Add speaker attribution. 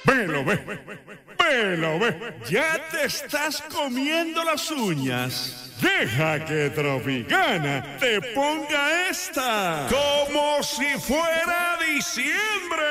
Speaker 1: Velo, ve. Velo, ve. Ya te estás comiendo las uñas. Deja que Tropicana te ponga esta como si fuera diciembre.